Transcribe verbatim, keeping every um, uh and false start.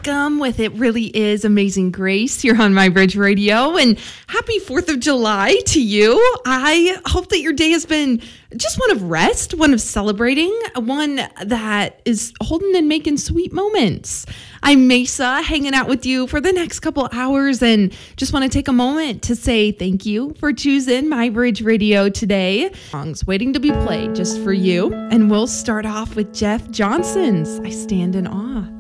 welcome with It Really Is Amazing Grace here on My Bridge Radio, and happy fourth of July to you. I hope that your day has been just one of rest, one of celebrating, one that is holding and making sweet moments. I'm Mesa, hanging out with you for the next couple hours, and just want to take a moment to say thank you for choosing My Bridge Radio today. Songs waiting to be played just for you, and we'll start off with Jeff Johnson's I Stand in Awe.